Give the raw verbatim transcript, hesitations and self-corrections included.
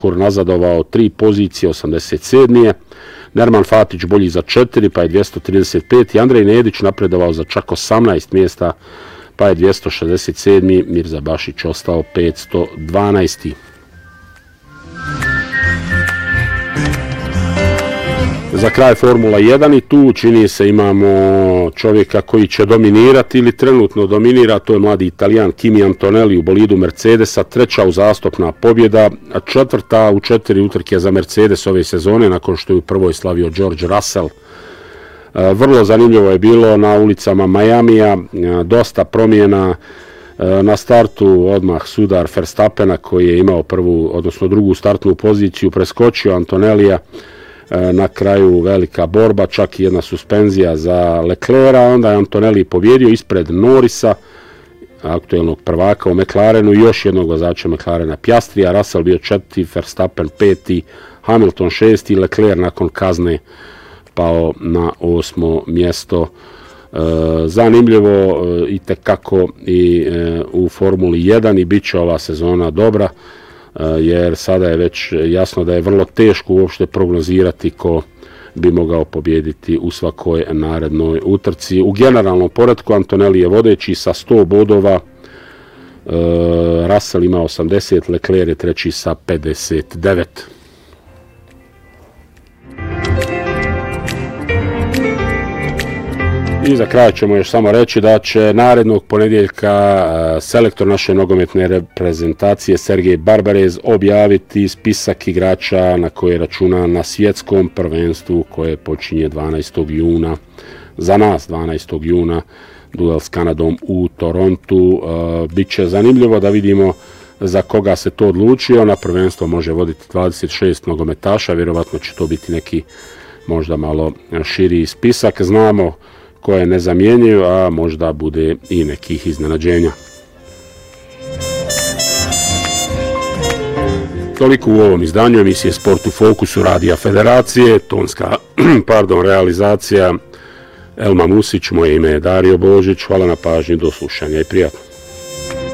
nazadovao tri pozicije, osamdeset sedmi Nerman Fatić bolji za četiri, pa je dvjesto trideset peti Andrej Nedić napredovao za čak osamnaest mjesta, pa je dvjesto šezdeset sedmi Mirza Bašić ostao petsto dvanaesti Za kraj Formula jedan i tu čini se imamo čovjeka koji će dominirati ili trenutno dominira, to je mladi Italijan Kimi Antonelli u bolidu Mercedesa, treća uzastopna pobjeda, a četvrta u četiri utrke za Mercedes ove sezone nakon što je u prvoj slavio George Russell. Vrlo zanimljivo je bilo na ulicama Majamija, dosta promjena. Na startu odmah sudar Verstappena koji je imao prvu, odnosno drugu startnu poziciju, preskočio Antonellija. Na kraju velika borba, čak i jedna suspenzija za Leclerca, onda je Antonelli pobjedio ispred Norrisa, aktuelnog prvaka u McLarenu, i još jednog vozača McLarena Piastrija, Russell bio četvrti, Verstappen peti, Hamilton šesti, Leclerc nakon kazne pao na osmo mjesto. E, zanimljivo e, i tekako i e, u Formuli jedan i bit će ova sezona dobra, jer sada je već jasno da je vrlo teško uopšte prognozirati ko bi mogao pobijediti u svakoj narednoj utrci. U generalnom poretku Antonelli je vodeći sa sto bodova, Russell ima osamdeset, Leclerc je treći sa pedeset devet. I za kraj ćemo još samo reći da će narednog ponedjeljka selektor naše nogometne reprezentacije Sergej Barbarez objaviti spisak igrača na koje računa na svjetskom prvenstvu koje počinje dvanaestog juna. Za nas dvanaestog juna duel s Kanadom u Torontu. Biće zanimljivo da vidimo za koga se to odlučio. Na prvenstvo može voditi dvadeset šest nogometaša, vjerovatno će to biti neki možda malo širi spisak. Znamo koje ne zamjenjuju, a možda bude i nekih iznenađenja. Toliko u ovom izdanju emisije Sport u fokusu Radija Federacije, tonska pardon, realizacija Elma Musić, moje ime je Dario Božić, hvala na pažnji, do slušanja i prijatno.